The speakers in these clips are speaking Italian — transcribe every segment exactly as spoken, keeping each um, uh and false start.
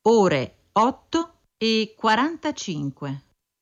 ore otto e quarantacinque.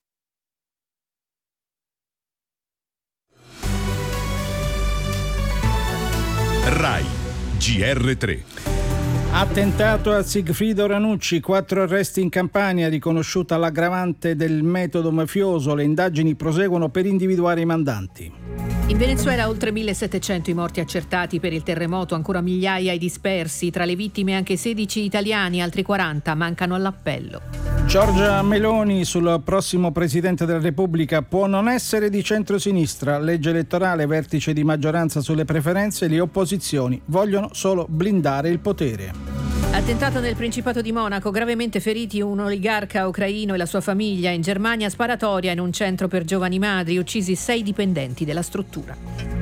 Rai G R tre. Attentato a Sigfrido Ranucci, quattro arresti in Campania, riconosciuta l'aggravante del metodo mafioso. Le indagini proseguono per individuare i mandanti. In Venezuela oltre millesettecento i morti accertati per il terremoto, ancora migliaia i dispersi, tra le vittime anche sedici italiani, altri quaranta mancano all'appello. Giorgia Meloni sul prossimo Presidente della Repubblica: può non essere di centrosinistra, legge elettorale, vertice di maggioranza sulle preferenze, le opposizioni vogliono solo blindare il potere. Attentato nel Principato di Monaco, gravemente feriti un oligarca ucraino e la sua famiglia. In Germania sparatoria in un centro per giovani madri, uccisi sei dipendenti della struttura.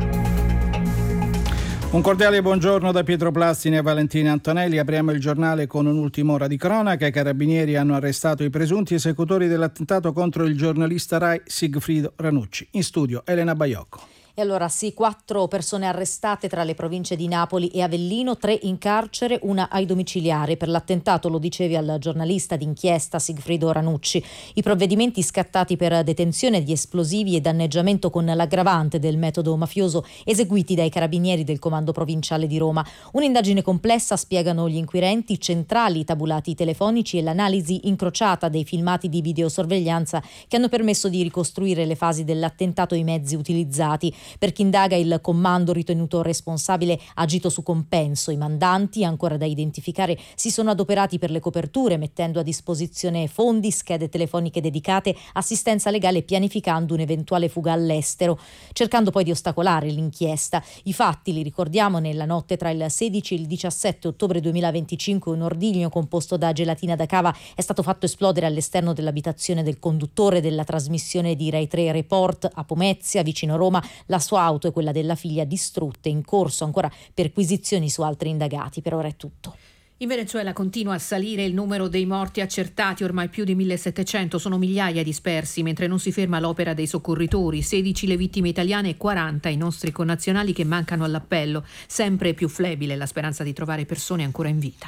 Un cordiale buongiorno da Pietro Plastini e Valentina Antonelli. Apriamo il giornale con un'ultima ora di cronaca. I carabinieri hanno arrestato i presunti esecutori dell'attentato contro il giornalista Rai Sigfrido Ranucci. In studio Elena Baiocco. E allora sì, quattro persone arrestate tra le province di Napoli e Avellino, tre in carcere, una ai domiciliari per l'attentato, lo dicevi al giornalista d'inchiesta Sigfrido Ranucci. I provvedimenti scattati per detenzione di esplosivi e danneggiamento con l'aggravante del metodo mafioso eseguiti dai carabinieri del comando provinciale di Roma. Un'indagine complessa, spiegano gli inquirenti, centrali i tabulati telefonici e l'analisi incrociata dei filmati di videosorveglianza che hanno permesso di ricostruire le fasi dell'attentato e i mezzi utilizzati. Per chi indaga, il comando ritenuto responsabile ha agito su compenso. I mandanti, ancora da identificare, si sono adoperati per le coperture, mettendo a disposizione fondi, schede telefoniche dedicate, assistenza legale e pianificando un'eventuale fuga all'estero, cercando poi di ostacolare l'inchiesta. I fatti, li ricordiamo, nella notte tra il sedici e il diciassette ottobre duemilaventicinque un ordigno composto da gelatina da cava è stato fatto esplodere all'esterno dell'abitazione del conduttore della trasmissione di Rai tre Report a Pomezia, vicino Roma. La sua auto e quella della figlia distrutte, in corso ancora perquisizioni su altri indagati. Per ora è tutto. In Venezuela continua a salire il numero dei morti accertati, ormai più di millesettecento, sono migliaia dispersi, mentre non si ferma l'opera dei soccorritori, sedici le vittime italiane e quaranta i nostri connazionali che mancano all'appello, sempre più flebile la speranza di trovare persone ancora in vita.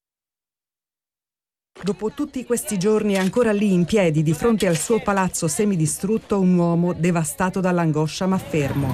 Dopo tutti questi giorni è ancora lì in piedi di fronte al suo palazzo semidistrutto un uomo devastato dall'angoscia ma fermo.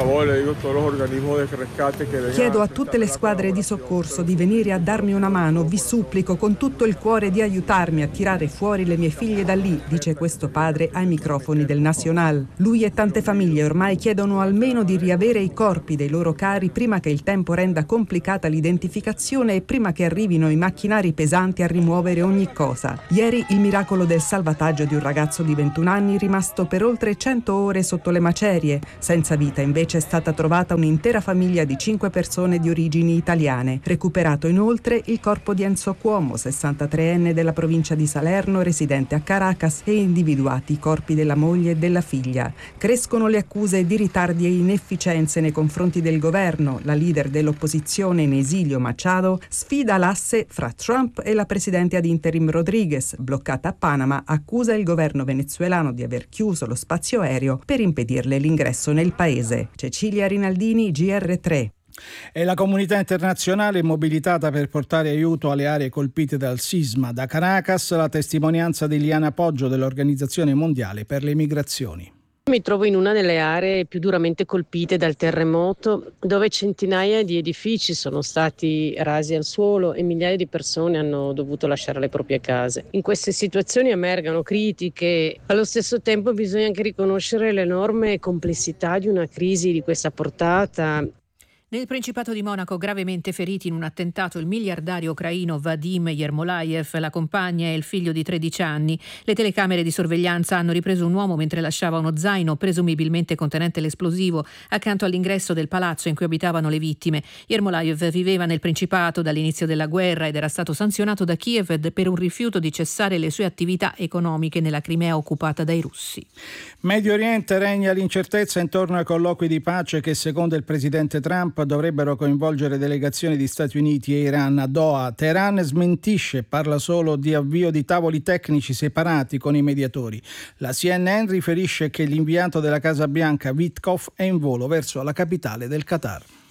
Chiedo a tutte le squadre di soccorso di venire a darmi una mano, vi supplico con tutto il cuore di aiutarmi a tirare fuori le mie figlie da lì, dice questo padre ai microfoni del Nacional. Lui e tante famiglie ormai chiedono almeno di riavere i corpi dei loro cari prima che il tempo renda complicata l'identificazione e prima che arrivino i macchinari pesanti a rimuovere ogni cosa. Ieri il miracolo del salvataggio di un ragazzo di ventuno anni rimasto per oltre cento ore sotto le macerie. Senza vita invece è stata trovata un'intera famiglia di cinque persone di origini italiane. Recuperato inoltre il corpo di Enzo Cuomo, sessantatreenne della provincia di Salerno, residente a Caracas, e individuati i corpi della moglie e della figlia. Crescono le accuse di ritardi e inefficienze nei confronti del governo. La leader dell'opposizione in esilio, Machado, sfida l'asse fra Trump e la presidente ad interim Rodriguez, bloccata a Panama, accusa il governo venezuelano di aver chiuso lo spazio aereo per impedirle l'ingresso nel paese. Cecilia Rinaldini, G R tre. E la comunità internazionale è mobilitata per portare aiuto alle aree colpite dal sisma. Da Caracas la testimonianza di Liana Poggio dell'Organizzazione Mondiale per le Migrazioni. Mi trovo in una delle aree più duramente colpite dal terremoto, dove centinaia di edifici sono stati rasi al suolo e migliaia di persone hanno dovuto lasciare le proprie case. In queste situazioni emergono critiche, allo stesso tempo bisogna anche riconoscere l'enorme complessità di una crisi di questa portata. Nel Principato di Monaco gravemente feriti in un attentato il miliardario ucraino Vadim Yermolayev, la compagna e il figlio di tredici anni. Le telecamere di sorveglianza hanno ripreso un uomo mentre lasciava uno zaino presumibilmente contenente l'esplosivo accanto all'ingresso del palazzo in cui abitavano le vittime. Yermolayev viveva nel Principato dall'inizio della guerra ed era stato sanzionato da Kiev per un rifiuto di cessare le sue attività economiche nella Crimea occupata dai russi. Medio Oriente regna l'incertezza intorno ai colloqui di pace che secondo il presidente Trump dovrebbero coinvolgere delegazioni di Stati Uniti e Iran a Doha. Teheran smentisce, parla solo di avvio di tavoli tecnici separati con i mediatori. La C N N riferisce che l'inviato della Casa Bianca Witkoff è in volo verso la capitale del Qatar.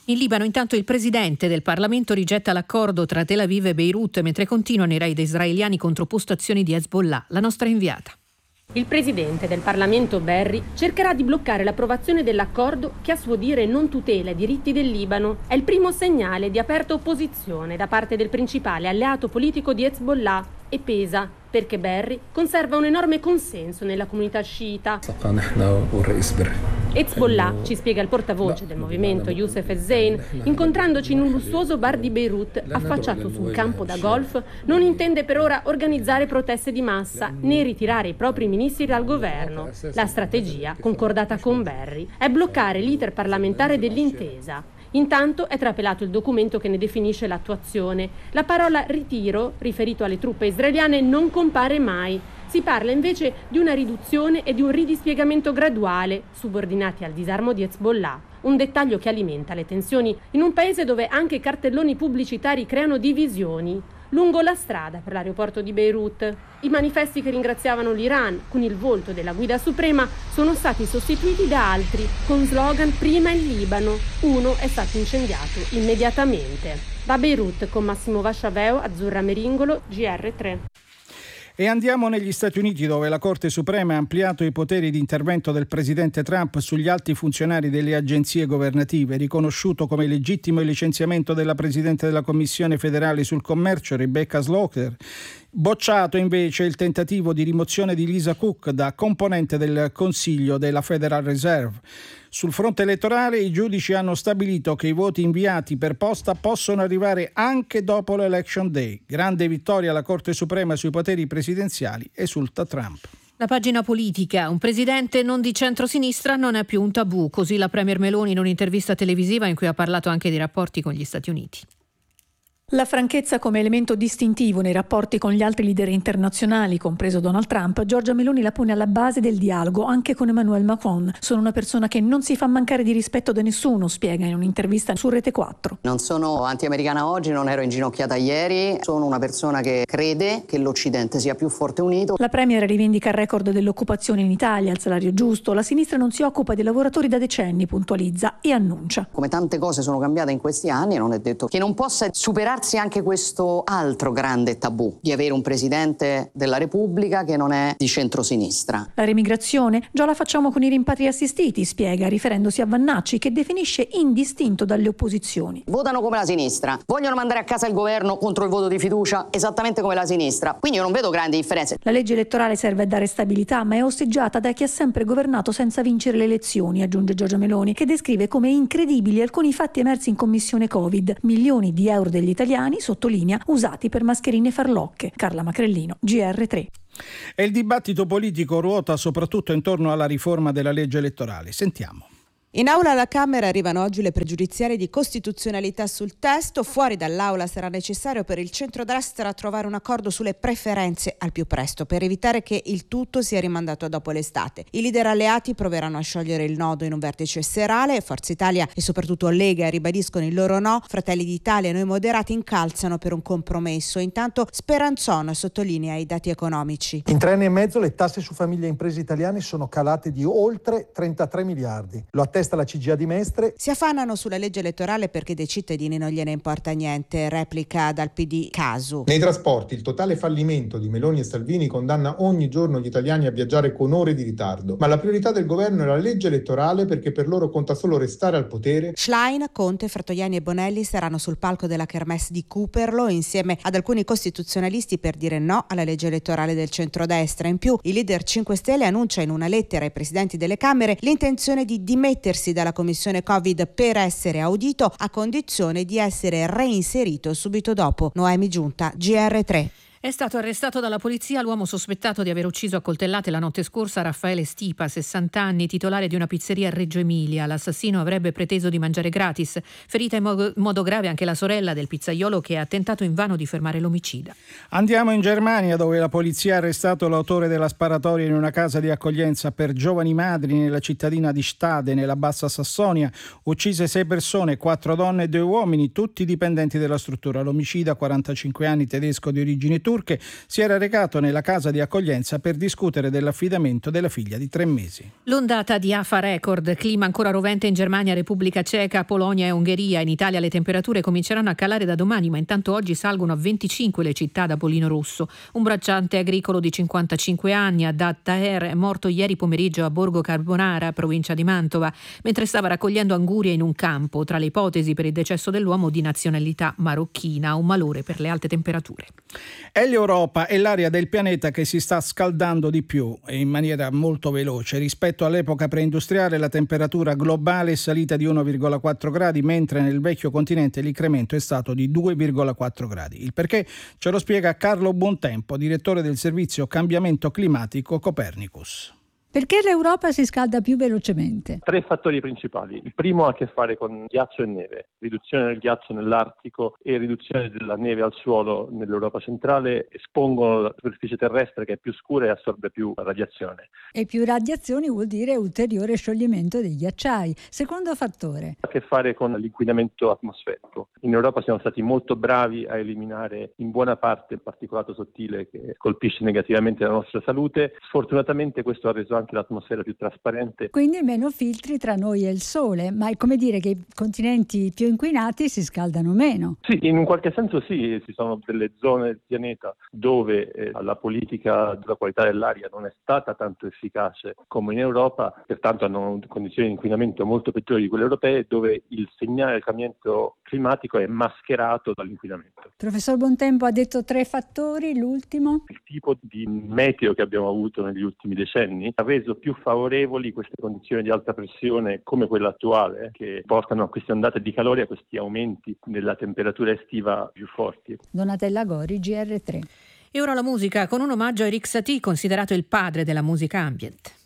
In Libano intanto il presidente del Parlamento rigetta l'accordo tra Tel Aviv e Beirut mentre continuano i raid israeliani contro postazioni di Hezbollah. La nostra inviata. Il presidente del Parlamento Berri cercherà di bloccare l'approvazione dell'accordo che a suo dire non tutela i diritti del Libano. È il primo segnale di aperta opposizione da parte del principale alleato politico di Hezbollah e pesa perché Berri conserva un enorme consenso nella comunità sciita. Hezbollah, ci spiega il portavoce del movimento Youssef Ezzein, incontrandoci in un lussuoso bar di Beirut affacciato su un campo da golf, non intende per ora organizzare proteste di massa né ritirare i propri ministri dal governo. La strategia, concordata con Berri, è bloccare l'iter parlamentare dell'intesa. Intanto è trapelato il documento che ne definisce l'attuazione. La parola ritiro, riferito alle truppe israeliane, non compare mai. Si parla invece di una riduzione e di un ridispiegamento graduale, subordinati al disarmo di Hezbollah. Un dettaglio che alimenta le tensioni in un paese dove anche cartelloni pubblicitari creano divisioni. Lungo la strada per l'aeroporto di Beirut, i manifesti che ringraziavano l'Iran con il volto della guida suprema sono stati sostituiti da altri con slogan "Prima il Libano". Uno è stato incendiato immediatamente. Da Beirut con Massimo Vasciaveo, Azzurra Meringolo, G R tre. E andiamo negli Stati Uniti, dove la Corte Suprema ha ampliato i poteri di intervento del presidente Trump sugli alti funzionari delle agenzie governative, riconosciuto come legittimo il licenziamento della presidente della Commissione federale sul commercio, Rebecca Slaughter. Bocciato invece il tentativo di rimozione di Lisa Cook da componente del Consiglio della Federal Reserve. Sul fronte elettorale i giudici hanno stabilito che i voti inviati per posta possono arrivare anche dopo l'Election Day. Grande vittoria alla Corte Suprema sui poteri presidenziali, esulta Trump. La pagina politica. Un presidente non di centrosinistra non è più un tabù, così la premier Meloni in un'intervista televisiva in cui ha parlato anche dei rapporti con gli Stati Uniti. La franchezza come elemento distintivo nei rapporti con gli altri leader internazionali, compreso Donald Trump, Giorgia Meloni la pone alla base del dialogo anche con Emmanuel Macron. Sono una persona che non si fa mancare di rispetto da nessuno, spiega in un'intervista su Rete quattro. Non sono anti-americana oggi, non ero inginocchiata ieri, sono una persona che crede che l'Occidente sia più forte e unito. La premier rivendica il record dell'occupazione in Italia, il salario giusto, la sinistra non si occupa dei lavoratori da decenni, puntualizza e annuncia. Come tante cose sono cambiate in questi anni, non è detto che non possa superarsi anche questo altro grande tabù di avere un presidente della Repubblica che non è di centrosinistra. La remigrazione già la facciamo con i rimpatri assistiti, spiega, riferendosi a Vannacci, che definisce indistinto dalle opposizioni. Votano come la sinistra, vogliono mandare a casa il governo contro il voto di fiducia esattamente come la sinistra, quindi io non vedo grandi differenze. La legge elettorale serve a dare stabilità, ma è osteggiata da chi ha sempre governato senza vincere le elezioni, aggiunge Giorgia Meloni, che descrive come incredibili alcuni fatti emersi in commissione Covid. Milioni di euro degli italiani, sottolinea, usati per mascherine farlocche. Carla Macrellino, G R tre. E il dibattito politico ruota soprattutto intorno alla riforma della legge elettorale. Sentiamo. In aula alla Camera arrivano oggi le pregiudiziali di costituzionalità sul testo. Fuori dall'aula sarà necessario per il centrodestra trovare un accordo sulle preferenze al più presto per evitare che il tutto sia rimandato a dopo l'estate. I leader alleati proveranno a sciogliere il nodo in un vertice serale. Forza Italia e soprattutto Lega ribadiscono il loro no. Fratelli d'Italia e Noi Moderati incalzano per un compromesso. Intanto Speranzon sottolinea i dati economici. In tre anni e mezzo le tasse su famiglie e imprese italiane sono calate di oltre trentatré miliardi. Lo attesta la C G A di Mestre. Si affannano sulla legge elettorale perché dei cittadini non gliene importa niente, replica dal P D Casu. Nei trasporti il totale fallimento di Meloni e Salvini condanna ogni giorno gli italiani a viaggiare con ore di ritardo, ma la priorità del governo è la legge elettorale perché per loro conta solo restare al potere. Schlein, Conte, Fratoiani e Bonelli saranno sul palco della kermesse di Cooperlo insieme ad alcuni costituzionalisti per dire no alla legge elettorale del centrodestra. In più il leader cinque Stelle annuncia in una lettera ai presidenti delle Camere l'intenzione di dimettere dalla commissione Covid per essere audito a condizione di essere reinserito subito dopo. Noemi Giunta, G R tre. È stato arrestato dalla polizia l'uomo sospettato di aver ucciso a coltellate la notte scorsa Raffaele Stipa, sessanta anni, titolare di una pizzeria a Reggio Emilia. L'assassino avrebbe preteso di mangiare gratis. Ferita in modo, modo grave anche la sorella del pizzaiolo che ha tentato invano di fermare l'omicida. Andiamo in Germania, dove la polizia ha arrestato l'autore della sparatoria in una casa di accoglienza per giovani madri nella cittadina di Stade, nella Bassa Sassonia. Uccise sei persone, quattro donne e due uomini, tutti dipendenti della struttura. L'omicida, quarantacinque anni, tedesco di origini turche, turche, si era recato nella casa di accoglienza per discutere dell'affidamento della figlia di tre mesi. L'ondata di afa record, clima ancora rovente in Germania, Repubblica Ceca, Polonia e Ungheria. In Italia le temperature cominceranno a calare da domani, ma intanto oggi salgono a venticinque le città da Pollino Rosso. Un bracciante agricolo di cinquantacinque anni, Haddad Taher, è morto ieri pomeriggio a Borgo Carbonara, provincia di Mantova, mentre stava raccogliendo angurie in un campo. Tra le ipotesi per il decesso dell'uomo di nazionalità marocchina, un malore per le alte temperature. È l'Europa e l'area del pianeta che si sta scaldando di più e in maniera molto veloce. Rispetto all'epoca preindustriale la temperatura globale è salita di uno virgola quattro gradi, mentre nel vecchio continente l'incremento è stato di due virgola quattro gradi. Il perché ce lo spiega Carlo Buontempo, direttore del servizio cambiamento climatico Copernicus. Perché l'Europa si scalda più velocemente? Tre fattori principali. Il primo ha a che fare con ghiaccio e neve, riduzione del ghiaccio nell'Artico e riduzione della neve al suolo nell'Europa centrale espongono la superficie terrestre che è più scura e assorbe più radiazione. E più radiazioni vuol dire ulteriore scioglimento dei ghiacciai. Secondo fattore. Ha a che fare con l'inquinamento atmosferico. In Europa siamo stati molto bravi a eliminare in buona parte il particolato sottile che colpisce negativamente la nostra salute. Sfortunatamente questo ha reso anche anche l'atmosfera più trasparente. Quindi meno filtri tra noi e il Sole, ma è come dire che i continenti più inquinati si scaldano meno. Sì, in un qualche senso sì, ci sono delle zone del pianeta dove eh, la politica della qualità dell'aria non è stata tanto efficace come in Europa, pertanto hanno condizioni di inquinamento molto peggiori di quelle europee, dove il segnale del cambiamento climatico è mascherato dall'inquinamento. Professor Buontempo ha detto tre fattori, l'ultimo? Il tipo di meteo che abbiamo avuto negli ultimi decenni ha reso più favorevoli queste condizioni di alta pressione come quella attuale, che portano a queste ondate di calore, a questi aumenti della temperatura estiva più forti. Donatella Gori, G R tre. E ora la musica con un omaggio a Eric Satie, considerato il padre della musica ambient.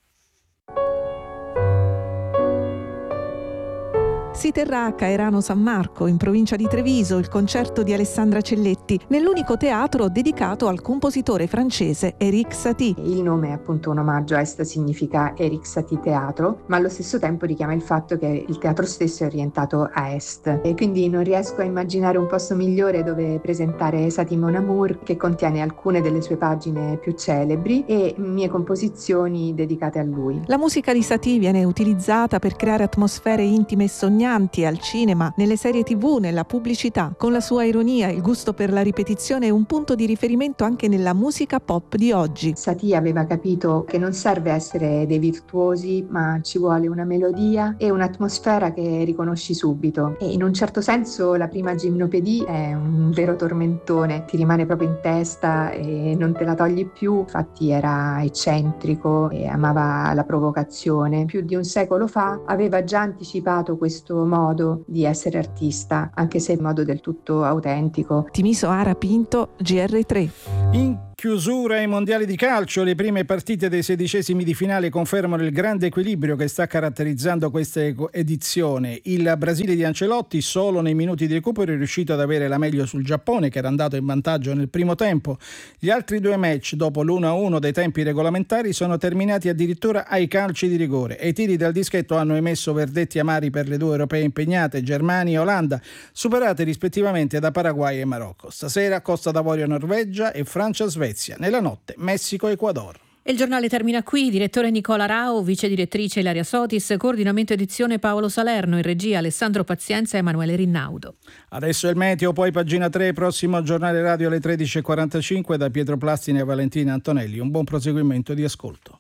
Si terrà a Caerano San Marco, in provincia di Treviso, il concerto di Alessandra Celletti, nell'unico teatro dedicato al compositore francese Eric Satie. Il nome è appunto un omaggio a Est, significa Eric Satie Teatro, ma allo stesso tempo richiama il fatto che il teatro stesso è orientato a Est. E quindi non riesco a immaginare un posto migliore dove presentare Satie Mon Amour, che contiene alcune delle sue pagine più celebri e mie composizioni dedicate a lui. La musica di Satie viene utilizzata per creare atmosfere intime e sognanti al cinema, nelle serie tv, nella pubblicità. Con la sua ironia, il gusto per la ripetizione è un punto di riferimento anche nella musica pop di oggi. Satie aveva capito che non serve essere dei virtuosi, ma ci vuole una melodia e un'atmosfera che riconosci subito. E in un certo senso la prima Gymnopédie è un vero tormentone, ti rimane proprio in testa e non te la togli più. Infatti era eccentrico e amava la provocazione. Più di un secolo fa aveva già anticipato questo modo di essere artista, anche se in modo del tutto autentico. Timiso Ara Pinto, G R tre. In chiusura ai mondiali di calcio, le prime partite dei sedicesimi di finale confermano il grande equilibrio che sta caratterizzando questa edizione. Il Brasile di Ancelotti solo nei minuti di recupero è riuscito ad avere la meglio sul Giappone, che era andato in vantaggio nel primo tempo. Gli altri due match dopo l'uno a uno dei tempi regolamentari sono terminati addirittura ai calci di rigore e i tiri dal dischetto hanno emesso verdetti amari per le due europee impegnate, Germania e Olanda, superate rispettivamente da Paraguay e Marocco. Stasera Costa d'Avorio Norvegia e Francia Svezia, nella notte Messico Ecuador. E il giornale termina qui. Direttore Nicola Rao, vice direttrice Ilaria Sotis, coordinamento edizione Paolo Salerno, in regia Alessandro Pazienza e Emanuele Rinnaudo. Adesso il meteo, poi pagina tre, prossimo giornale radio alle tredici e quarantacinque da Pietro Plastini e Valentina Antonelli. Un buon proseguimento di ascolto.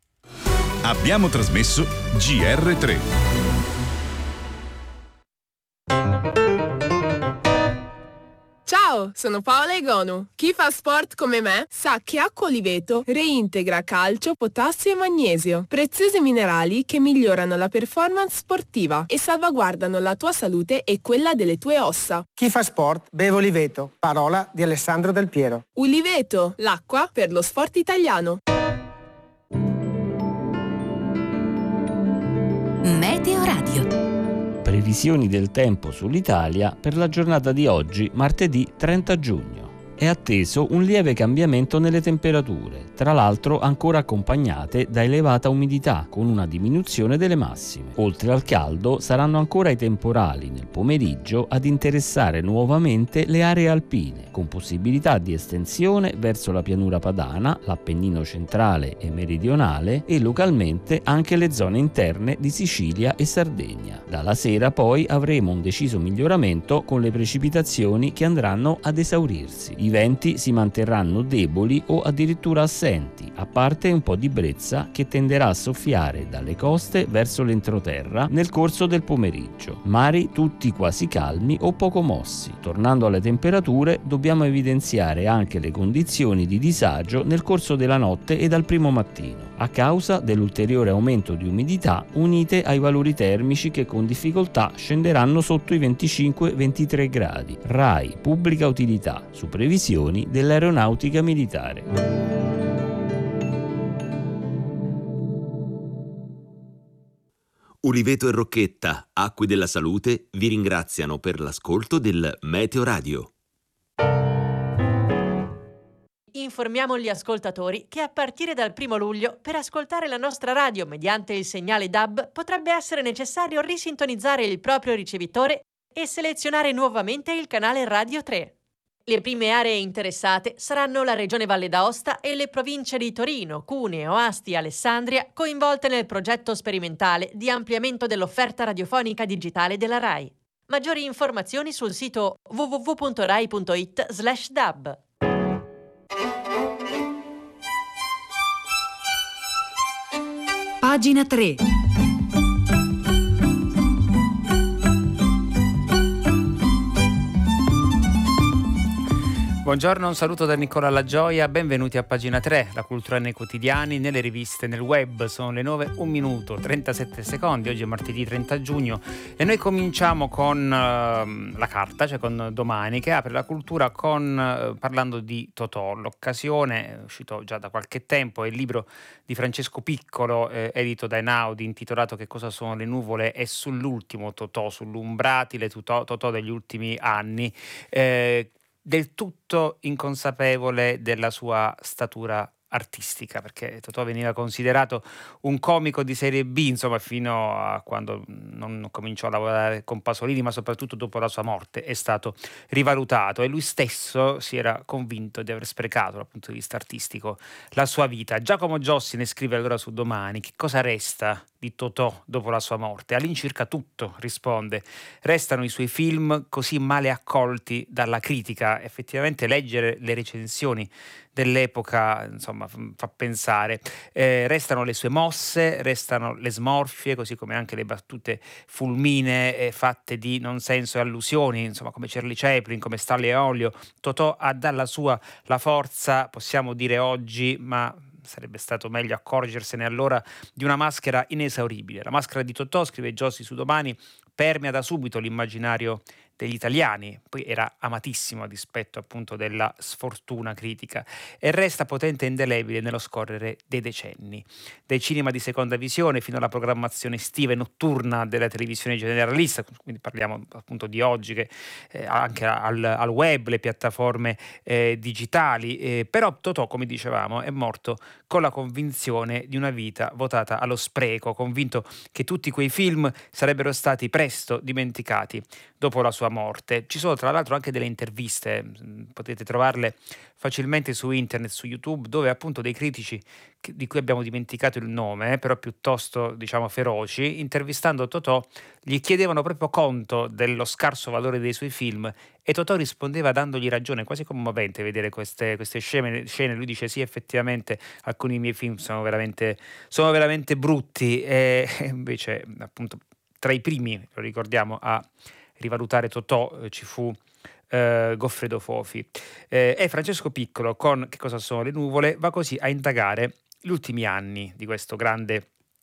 Abbiamo trasmesso G R tre. Ciao, sono Paola Egonu. Chi fa sport come me sa che acqua Oliveto reintegra calcio, potassio e magnesio, preziosi minerali che migliorano la performance sportiva e salvaguardano la tua salute e quella delle tue ossa. Chi fa sport beve Oliveto, parola di Alessandro Del Piero. Oliveto, l'acqua per lo sport italiano. Meteo Radio. Previsioni del tempo sull'Italia per la giornata di oggi, martedì trenta giugno. È atteso un lieve cambiamento nelle temperature, tra l'altro ancora accompagnate da elevata umidità, con una diminuzione delle massime. Oltre al caldo, saranno ancora i temporali nel pomeriggio ad interessare nuovamente le aree alpine, con possibilità di estensione verso la pianura padana, l'Appennino centrale e meridionale e localmente anche le zone interne di Sicilia e Sardegna. Dalla sera poi avremo un deciso miglioramento con le precipitazioni che andranno ad esaurirsi. I venti si manterranno deboli o addirittura assenti, a parte un po' di brezza che tenderà a soffiare dalle coste verso l'entroterra nel corso del pomeriggio. Mari tutti quasi calmi o poco mossi. Tornando alle temperature, dobbiamo evidenziare anche le condizioni di disagio nel corso della notte e dal primo mattino, a causa dell'ulteriore aumento di umidità unite ai valori termici che con difficoltà scenderanno sotto i venticinque ventitré gradi. RAI Pubblica Utilità, su previsioni dell'aeronautica militare. Uliveto e Rocchetta, Acque della Salute, vi ringraziano per l'ascolto del Meteo Radio. Informiamo gli ascoltatori che a partire dal primo luglio, per ascoltare la nostra radio mediante il segnale D A B, potrebbe essere necessario risintonizzare il proprio ricevitore e selezionare nuovamente il canale Radio tre. Le prime aree interessate saranno la Regione Valle d'Aosta e le province di Torino, Cuneo, Asti e Alessandria, coinvolte nel progetto sperimentale di ampliamento dell'offerta radiofonica digitale della RAI. Maggiori informazioni sul sito w w w punto rai punto it slash d a b. Pagina tre. Buongiorno, un saluto da Nicola Lagioia, benvenuti a Pagina tre, la cultura nei quotidiani, nelle riviste, nel web. Sono le nove, un minuto, trentasette secondi, oggi è martedì trenta giugno e noi cominciamo con uh, la carta, cioè con Domani, che apre la cultura con uh, parlando di Totò. L'occasione è uscito già da qualche tempo, è il libro di Francesco Piccolo, eh, edito da Einaudi, intitolato Che cosa sono le nuvole, e sull'ultimo Totò, sull'umbratile Totò, Totò degli ultimi anni, eh, del tutto inconsapevole della sua statura artistica, perché Totò veniva considerato un comico di serie B, insomma, fino a quando non cominciò a lavorare con Pasolini, ma soprattutto dopo la sua morte è stato rivalutato e lui stesso si era convinto di aver sprecato dal punto di vista artistico la sua vita. Giacomo Giossi ne scrive allora su Domani: che cosa resta di Totò dopo la sua morte? All'incirca tutto, risponde. Restano i suoi film così male accolti dalla critica. Effettivamente leggere le recensioni dell'epoca, insomma, fa pensare. Eh, restano le sue mosse, restano le smorfie, così come anche le battute fulminee eh, fatte di non senso e allusioni, insomma, come Charlie Chaplin, come Stanley e Olio. Totò ha dalla sua la forza, possiamo dire oggi, ma sarebbe stato meglio accorgersene allora, di una maschera inesauribile. La maschera di Totò, scrive Giossi su Domani, permea da subito l'immaginario degli italiani, poi era amatissimo a dispetto appunto della sfortuna critica, e resta potente e indelebile nello scorrere dei decenni, dai cinema di seconda visione fino alla programmazione estiva e notturna della televisione generalista, quindi parliamo appunto di oggi, che eh, anche al, al web, le piattaforme eh, digitali, eh, però Totò, come dicevamo, è morto con la convinzione di una vita votata allo spreco, convinto che tutti quei film sarebbero stati presto dimenticati dopo la sua morte. Ci sono tra l'altro anche delle interviste, potete trovarle facilmente su internet, su YouTube, dove appunto dei critici di cui abbiamo dimenticato il nome, però piuttosto diciamo feroci, intervistando Totò, gli chiedevano proprio conto dello scarso valore dei suoi film, e Totò rispondeva dandogli ragione, quasi commovente vedere queste, queste scene, scene. Lui dice: sì, effettivamente alcuni miei film sono veramente, sono veramente brutti, e invece appunto tra i primi, lo ricordiamo, a rivalutare Totò eh, ci fu eh, Goffredo Fofi. Eh, e Francesco Piccolo, con Che cosa sono le nuvole, va così a indagare gli ultimi anni di questo grande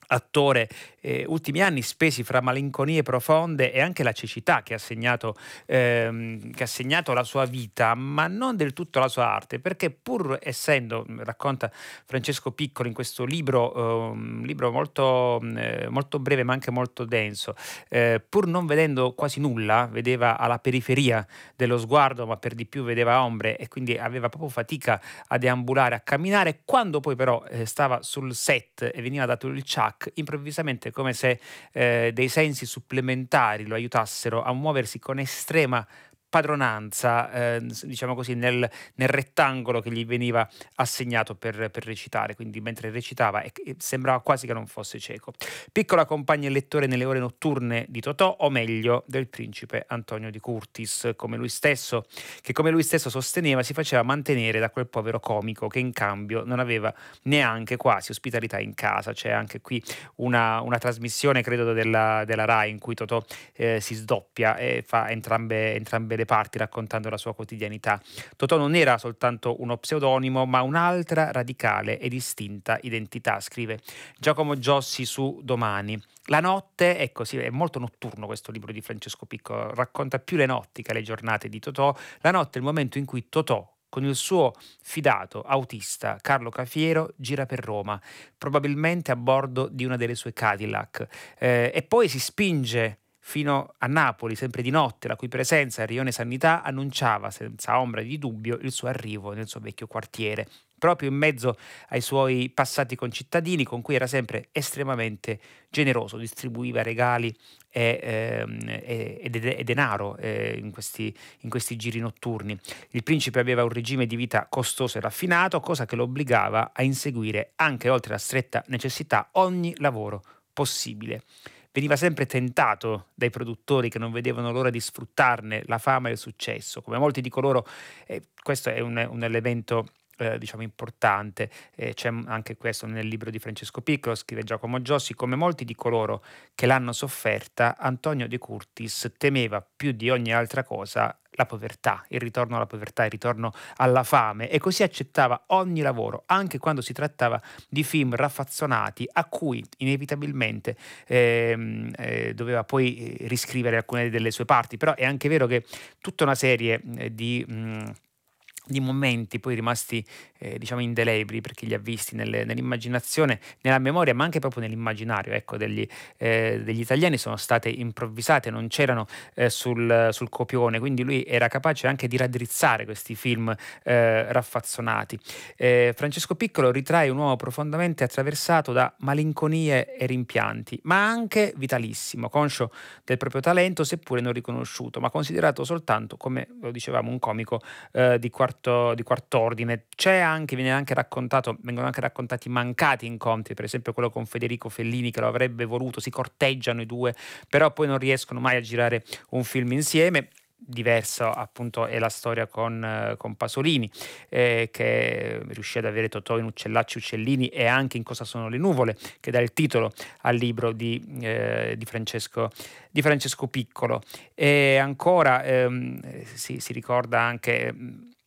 attore, eh, ultimi anni spesi fra malinconie profonde e anche la cecità che ha segnato, ehm, che ha segnato la sua vita, ma non del tutto la sua arte, perché pur essendo, racconta Francesco Piccolo in questo libro, un eh, libro molto, eh, molto breve ma anche molto denso, eh, pur non vedendo quasi nulla, vedeva alla periferia dello sguardo, ma per di più vedeva ombre e quindi aveva proprio fatica a deambulare, a camminare. Quando poi però eh, stava sul set e veniva dato il ciak, improvvisamente, come se eh, dei sensi supplementari lo aiutassero a muoversi con estrema padronanza, eh, diciamo così, nel, nel rettangolo che gli veniva assegnato per, per recitare, quindi mentre recitava e, e sembrava quasi che non fosse cieco. Piccolo accompagna il lettore nelle ore notturne di Totò, o meglio del principe Antonio di Curtis, come lui stesso, che come lui stesso sosteneva si faceva mantenere da quel povero comico che in cambio non aveva neanche quasi ospitalità in casa. C'è anche qui una, una trasmissione, credo, della, della Rai in cui Totò eh, si sdoppia e fa entrambe, entrambe le parti raccontando la sua quotidianità. Totò non era soltanto uno pseudonimo, ma un'altra radicale e distinta identità, scrive Giacomo Giossi su Domani. La notte, ecco sì, è molto notturno questo libro di Francesco Piccolo, racconta più le notti che le giornate di Totò. La notte è il momento in cui Totò, con il suo fidato autista Carlo Cafiero, gira per Roma, probabilmente a bordo di una delle sue Cadillac, eh, e poi si spinge fino a Napoli, sempre di notte, la cui presenza a Rione Sanità annunciava senza ombra di dubbio il suo arrivo nel suo vecchio quartiere, proprio in mezzo ai suoi passati concittadini, con cui era sempre estremamente generoso, distribuiva regali e, ehm, e, e, e denaro eh, in, questi, in questi giri notturni. Il principe aveva un regime di vita costoso e raffinato, cosa che lo obbligava a inseguire, anche oltre la stretta necessità, ogni lavoro possibile. Veniva sempre tentato dai produttori che non vedevano l'ora di sfruttarne la fama e il successo. Come molti di coloro, eh, questo è un, un elemento eh, diciamo importante, eh, c'è anche questo nel libro di Francesco Piccolo, scrive Giacomo Giossi, come molti di coloro che l'hanno sofferta, Antonio de Curtis temeva più di ogni altra cosa la povertà, il ritorno alla povertà, il ritorno alla fame, e così accettava ogni lavoro, anche quando si trattava di film raffazzonati a cui inevitabilmente ehm, eh, doveva poi riscrivere alcune delle sue parti. Però è anche vero che tutta una serie eh, di... Mh, di momenti poi rimasti eh, diciamo indelebili, perché li ha visti nelle, nell'immaginazione, nella memoria, ma anche proprio nell'immaginario, ecco, degli, eh, degli italiani, sono state improvvisate, non c'erano eh, sul, sul copione, quindi lui era capace anche di raddrizzare questi film eh, raffazzonati. eh, Francesco Piccolo ritrae un uomo profondamente attraversato da malinconie e rimpianti, ma anche vitalissimo, conscio del proprio talento, seppure non riconosciuto, ma considerato soltanto, come lo dicevamo, un comico eh, di quarto di quarto ordine. C'è anche, viene anche raccontato, vengono anche raccontati mancati incontri, per esempio quello con Federico Fellini, che lo avrebbe voluto, si corteggiano i due, però poi non riescono mai a girare un film insieme. Diversa appunto è la storia con, eh, con Pasolini, eh, che riuscì ad avere Totò in Uccellacci Uccellini e anche in Cosa sono le nuvole, che dà il titolo al libro di, eh, di, Francesco, di Francesco Piccolo. E ancora ehm, si, si ricorda anche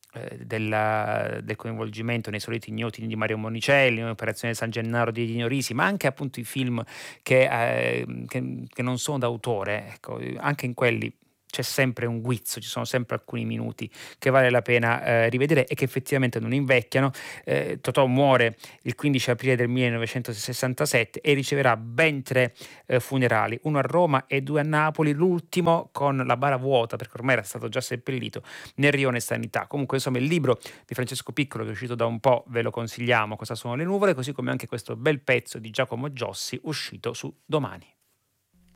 Della, del coinvolgimento nei Soliti Ignoti di Mario Monicelli, Operazione San Gennaro di Dino Risi, ma anche appunto i film che, eh, che, che non sono d'autore, ecco, anche in quelli c'è sempre un guizzo, ci sono sempre alcuni minuti che vale la pena eh, rivedere e che effettivamente non invecchiano. eh, Totò muore il quindici aprile del millenovecentosessantasette e riceverà ben tre eh, funerali, uno a Roma e due a Napoli, l'ultimo con la bara vuota perché ormai era stato già seppellito nel Rione Sanità. Comunque insomma il libro di Francesco Piccolo, che è uscito da un po', ve lo consigliamo, Cosa sono le nuvole, così come anche questo bel pezzo di Giacomo Giossi uscito su Domani.